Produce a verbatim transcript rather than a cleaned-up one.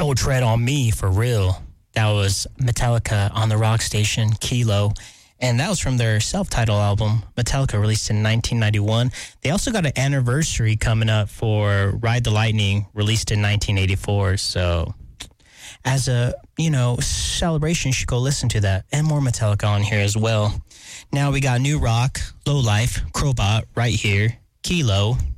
Don't Tread on Me, for real. That was Metallica on the rock station, Kilo. And that was from their self-titled album, Metallica, released in nineteen ninety-one. They also got an anniversary coming up for Ride the Lightning, released in nineteen eighty-four. So as a, you know, celebration, you should go listen to that. And more Metallica on here as well. Now we got new rock, Low Life, Crowbot, right here, Kilo.